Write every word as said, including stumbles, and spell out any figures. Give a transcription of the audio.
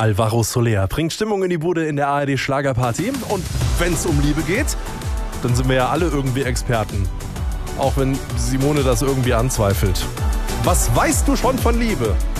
Alvaro Soler bringt Stimmung in die Bude in der A R D Schlagerparty. Und wenn es um Liebe geht, dann sind wir ja alle irgendwie Experten. Auch wenn Simone das irgendwie anzweifelt. Was weißt du schon von Liebe?